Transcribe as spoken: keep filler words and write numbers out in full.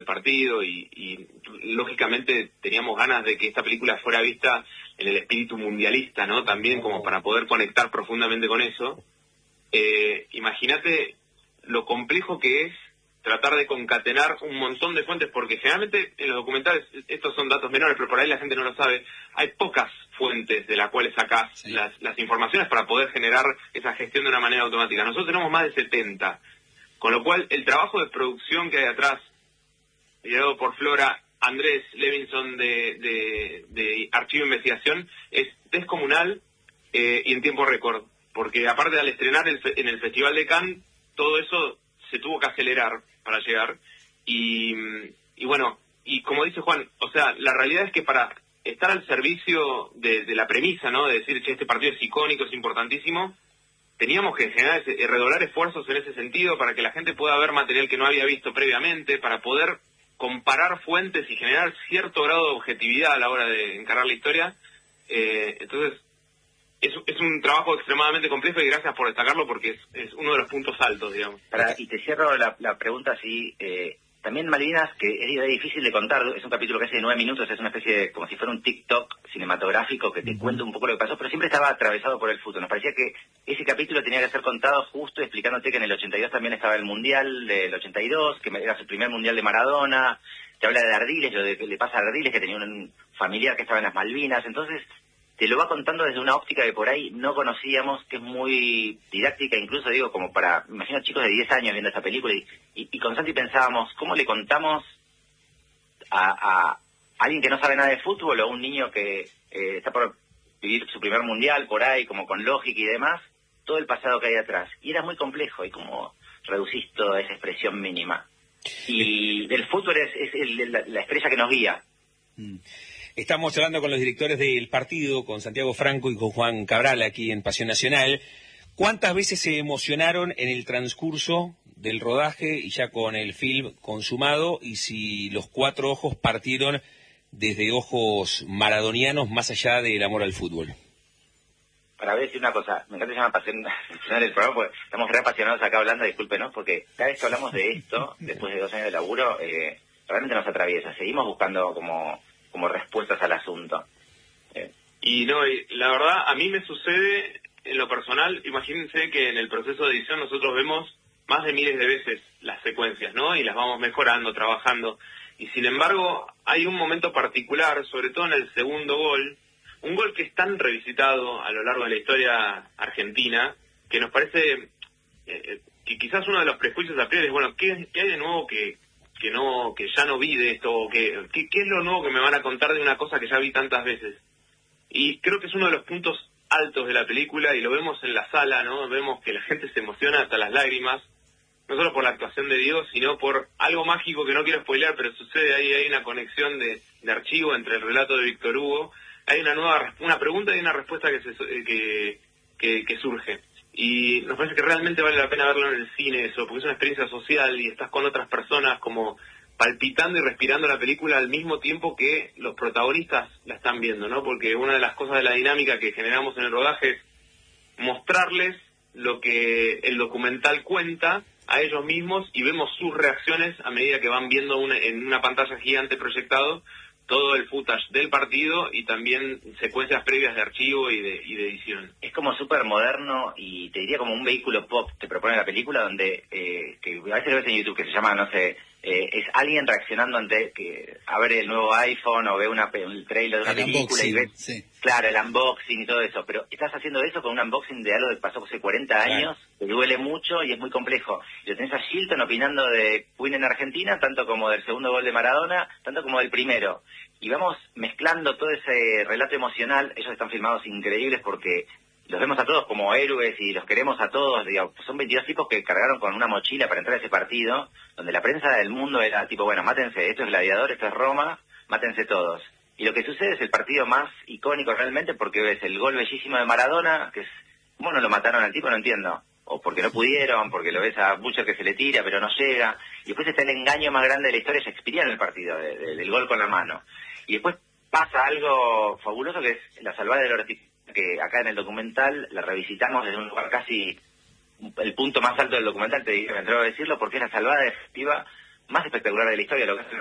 partido y, y lógicamente teníamos ganas de que esta película fuera vista en el espíritu mundialista, ¿no? También como para poder conectar profundamente con eso. Eh, imagínate lo complejo que es tratar de concatenar un montón de fuentes, porque generalmente en los documentales, estos son datos menores, pero por ahí la gente no lo sabe, hay pocas fuentes de las cuales sacás sí. las, las informaciones para poder generar esa gestión de una manera automática. Nosotros tenemos más de setenta, con lo cual el trabajo de producción que hay atrás, liderado por Flora, Andrés Levinson de, de, de Archivo de Investigación, es descomunal eh, y en tiempo récord, porque aparte de al estrenar el, en el Festival de Cannes, todo eso se tuvo que acelerar para llegar y, y bueno, y como dice Juan, o sea, la realidad es que para estar al servicio de, de la premisa, ¿no? De decir que este partido es icónico, es importantísimo, teníamos que generar ese, redoblar esfuerzos en ese sentido para que la gente pueda ver material que no había visto previamente, para poder comparar fuentes y generar cierto grado de objetividad a la hora de encarar la historia. Eh, entonces, Es, es un trabajo extremadamente complejo y gracias por destacarlo porque es, es uno de los puntos altos, digamos. Para, y te cierro la, la pregunta así, eh, también Malvinas, que es difícil de contar, es un capítulo que hace de nueve minutos, es una especie de, como si fuera un TikTok cinematográfico que te uh-huh. cuenta un poco lo que pasó, pero siempre estaba atravesado por el fútbol. Nos parecía que ese capítulo tenía que ser contado justo explicándote que en el ochenta y dos también estaba el Mundial del ochenta y dos, que era su primer Mundial de Maradona, te habla de Ardiles, lo de que le pasa a Ardiles, que tenía un familiar que estaba en las Malvinas, entonces te lo va contando desde una óptica que por ahí no conocíamos, que es muy didáctica, incluso digo, como para, me imagino chicos de diez años viendo esta película, y, y, y con Santi pensábamos, ¿cómo le contamos a, a alguien que no sabe nada de fútbol o a un niño que eh, está por vivir su primer mundial por ahí, como con lógica y demás, todo el pasado que hay atrás? Y era muy complejo, y cómo reducís toda esa expresión mínima. Y el fútbol es, es el, la, la estrella que nos guía. Mm. Estamos hablando con los directores del partido, con Santiago Franco y con Juan Cabral aquí en Pasión Nacional. ¿Cuántas veces se emocionaron en el transcurso del rodaje y ya con el film consumado? Y si los cuatro ojos partieron desde ojos maradonianos más allá del amor al fútbol. Para ver si una cosa, me encanta que se llama Pasión Nacional el programa, porque estamos re apasionados acá hablando, discúlpenos, porque cada vez que hablamos de esto, después de dos años de laburo, eh, realmente nos atraviesa. Seguimos buscando como... como respuestas al asunto. Eh. Y no, y la verdad, a mí me sucede, en lo personal, imagínense que en el proceso de edición nosotros vemos más de miles de veces las secuencias, ¿no? Y las vamos mejorando, trabajando. Y sin embargo, hay un momento particular, sobre todo en el segundo gol, un gol que es tan revisitado a lo largo de la historia argentina, que nos parece eh, que quizás uno de los prejuicios a priori es, bueno, ¿qué, qué hay de nuevo que... que no que ya no vi de esto, que, que qué es lo nuevo que me van a contar de una cosa que ya vi tantas veces? Y creo que es uno de los puntos altos de la película y lo vemos en la sala, ¿no? Vemos que la gente se emociona hasta las lágrimas, no solo por la actuación de Diego, sino por algo mágico que no quiero spoilear, pero sucede ahí, hay una conexión de, de archivo entre el relato de Víctor Hugo, hay una nueva una pregunta y una respuesta que, se, que, que, que surge. Y nos parece que realmente vale la pena verlo en el cine eso, porque es una experiencia social y estás con otras personas como palpitando y respirando la película al mismo tiempo que los protagonistas la están viendo, ¿no? Porque una de las cosas de la dinámica que generamos en el rodaje es mostrarles lo que el documental cuenta a ellos mismos y vemos sus reacciones a medida que van viendo una, en una pantalla gigante proyectado todo el footage del partido y también secuencias previas de archivo y de, y de edición. Es como súper moderno y te diría como un vehículo pop, te propone la película, donde, eh, que a veces lo ves en YouTube, que se llama, no sé, eh, es alguien reaccionando ante que a ver el nuevo iPhone o ve una, el trailer de una el película y ves, sí. claro, el unboxing y todo eso, pero estás haciendo eso con un unboxing de algo que pasó hace cuarenta años, claro. Que duele mucho y es muy complejo. Y lo tenés a Shilton opinando de Queen en Argentina, tanto como del segundo gol de Maradona, tanto como del primero. Y vamos mezclando todo ese relato emocional. Ellos están filmados increíbles porque los vemos a todos como héroes y los queremos a todos. Digamos, son veintidós tipos que cargaron con una mochila para entrar a ese partido, donde la prensa del mundo era tipo, bueno, mátense, esto es Gladiador, esto es Roma, mátense todos. Y lo que sucede es el partido más icónico realmente, porque ves el gol bellísimo de Maradona, que es, ¿cómo no lo mataron al tipo? No entiendo. O porque no pudieron, porque lo ves a Butcher que se le tira, pero no llega. Y después está el engaño más grande de la historia shakespeariana en el partido, de, de, del gol con la mano. Y después pasa algo fabuloso, que es la salvada del Ortiz, que acá en el documental la revisitamos desde un lugar casi el punto más alto del documental, te diría, me atrevo a decirlo, porque es la salvada efectiva más espectacular de la historia, lo que hace